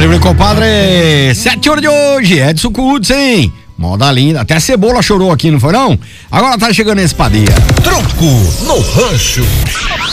Valeu, meu compadre. 7 horas de hoje, Edson Cudes, hein? Moda linda. Até a Cebola chorou aqui, não foi não? Agora tá chegando esse Padilha. Troco no Rancho.